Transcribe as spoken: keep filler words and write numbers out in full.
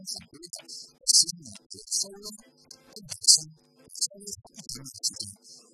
很多的心理的收入，更是收入一点的时间。